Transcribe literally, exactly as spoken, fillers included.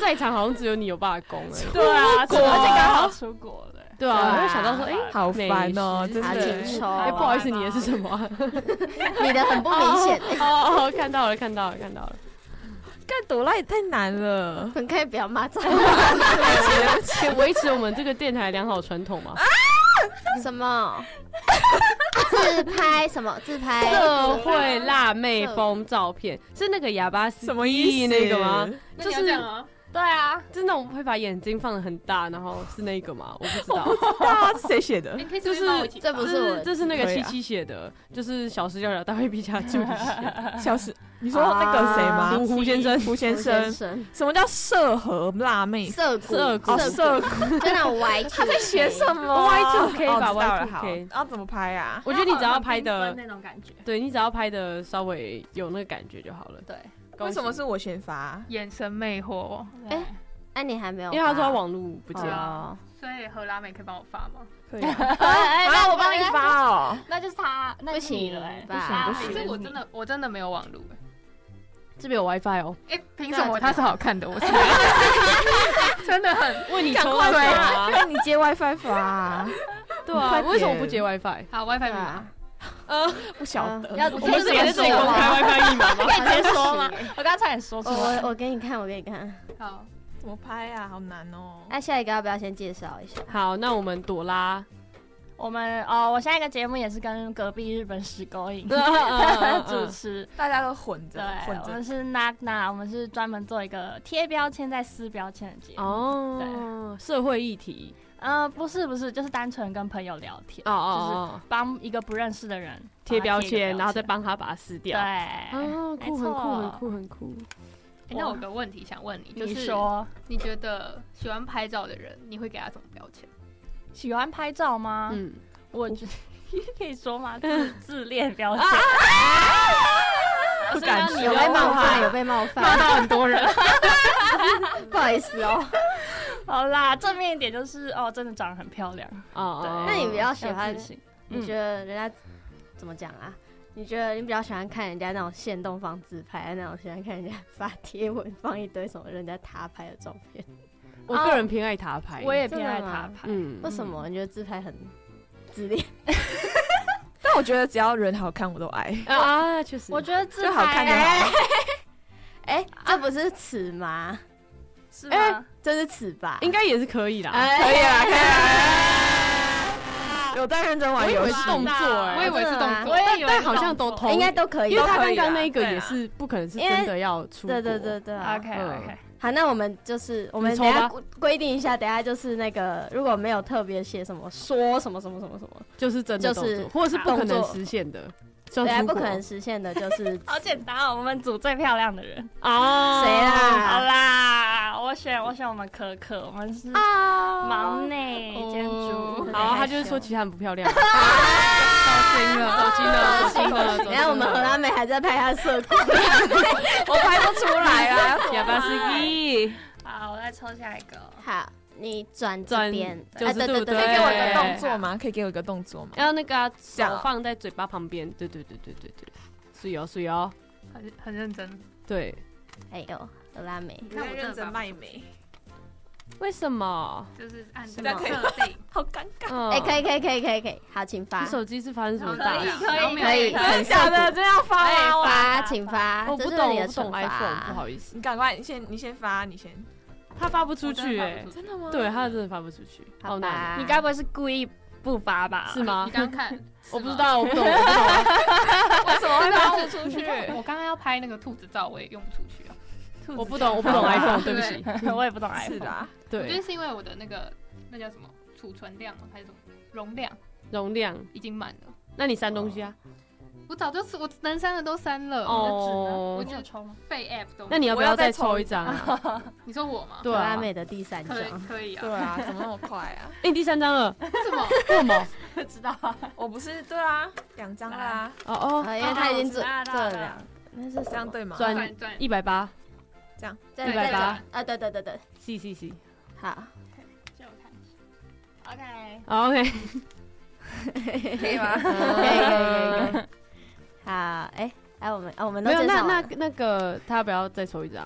在场好像只有你有办法攻哎。 对啊，而且刚好出国了。 对啊，我就想到说，哎， 好烦哦，真的。 哎，不好意思，你的是什么？ 你的很不明显。 哦哦，看到了，看到了，看到了。 干朵拉也太难了， 你可以不要骂脏话， 可以维持我们这个电台良好传统吗？ 什么？自拍什么？自拍社会辣妹风照片是那个哑巴司什么意思那个吗？ 就是。对啊， 是那种会把眼睛放得很大，然后是那个吗？我不知道， 不知道是谁写的？ 就是这不是我， 这是那个七七写的，就是小时要聊大会比较注意写。 小时，你说那个谁吗？ 胡先生， 胡先生。什么叫涉河辣妹？ 涉谷， 涉谷， 涉谷， 就那种 Y two。 他在写什么 ？Y two K 吧 ，Y two K。 要怎么拍啊？ 我觉得你只要拍的那种感觉， 对你只要拍的稍微有那个感觉就好了。 对。 为什么是我先发？ 眼神魅惑。 哎。哎，你还没有？ 因为他说他网路不见了， 所以何拉美可以帮我发吗？ 可以啊。哎，那我帮你发哦。 那就是他， 不行了， 不行不行。 可是我真的我真的没有网路哎， 这边有 WiFi 哦。 哎，凭什么他是好看的？我是真的很为你抽到啊！ 让你接 WiFi 发。 对啊，为什么不接 WiFi？ 好 WiFi 密码。 呃， 不晓得。 要我们是也是自己公开 WiFi 密码吗？ 可以直接说吗？我刚刚差点说出来。 我我给你看，我给你看。 好。 怎么拍啊？好难哦！ 那、啊、下一个要不要先介绍一下？ 好，那我们朵拉， 我们哦，我下一个节目也是跟隔壁日本石沟影主持， 大家都混着。 对， 混着我们是 Nagna， 我们是专门做一个贴标签再撕标签的节目。 哦，对，社会议题。 呃，不是不是，就是单纯跟朋友聊天， 哦哦就是帮一个不认识的人贴标签，然后再帮他把它撕掉。 对， 哦，酷，很酷，很酷，很酷。 欸、那我有个问题想问你，就是你说你觉得喜欢拍照的人，你会给他什么标签？ 喜欢拍照吗？ 嗯， 我觉得可以说吗？自自恋标签。 不敢有被冒犯，有被冒犯， 骂到很多人。 不好意思哦。 好啦，正面一点就是哦，真的长得很漂亮哦。对， 那你比较喜欢？ 嗯、 你觉得人家怎么讲啊？你觉得你比较喜欢看人家那种限动放自拍，还是那种喜欢看人家发贴文放一堆什么人家他拍的照片？ 我个人偏爱他拍， 我也偏爱他拍。 嗯， 为什么？你觉得自拍很自恋？ 但我觉得只要人好看，我都爱啊。确实， 我觉得自拍好看就好。 哎，这不是尺吗？ 是吗？ 这是尺吧？ 应该也是可以啦， 可以啦，可以啦。有在认真玩游戏， 动作哎， 我以为是动作， 我也以为但好像都通， 应该都可以， 因为他刚刚那个也是不可能是真的要出国。 对对对对 ，OK OK。 好，那我们就是我们等下规定一下，等下就是那个如果没有特别写什么说什么什么什么什么， 就是真的动作，或者是不可能实现的。 对啊，不可能实现的就是好简单哦，我们组最漂亮的人哦， 谁啦？ 好啦，我选我选我们可可，我们是忙内建筑。 好，他就是说其他人不漂亮。走心了，走心了，走心了。 你看我们荷兰妹还在拍她的色裤， 我拍不出来啊， 哑巴司机。 好，我再抽下一个。 好。你转这边， 九十度，对对对， 可以给我一个动作吗？可以给我一个动作吗？ 要那个手放在嘴巴旁边，对对对对对对，是哦是哦， 很很认真。 对， 哎呦，德拉美， 你在认真卖美， 为什么？ 就是按这样可以，好尴尬。 哎，可以可以可以可以可以，好，请发。 你手机是发生什么大事？ 可以可以， 真的假的？真要发吗？ 发，请发。 我不懂，我不懂 iPhone， 不好意思。 你赶快，你先你先发，你先。 他发不出去哎， 真的吗？ 对，他真的发不出去，好难。 你该不会是故意不发吧？ 是吗？ 你刚看， 我不知道，我不懂，我不懂。 为什么会发不出去？ 我刚刚要拍那个兔子照，我也用不出去啊。 我不懂，我不懂 iPhone， 对不起， 我也不懂 iPhone。 是的， 对。 我觉得是因为我的那个那叫什么储存量还是什么容量？ 容量已经满了。 那你删东西啊？ 我早就我能删的都删了。 哦， 我就抽吗？废 app 都。 那你要不要再抽一张啊？ 你说我吗？ 对啊，阿美的第三张。 可以啊。 对啊，怎么那么快啊？ 哎，第三张了。 为什么？ 为什么？ 不知道。 我不是对啊，两张啦。 哦哦， 因为他已经转这两，那是这样对吗？ 转一百八， 这样一百八啊，对对对对 ，C C C， 好， 借我看一下。OK。 OK。 可以吗？ 可以可以可以。好，哎，哎，我们，我们都没有，那那那个他要不要再抽一张？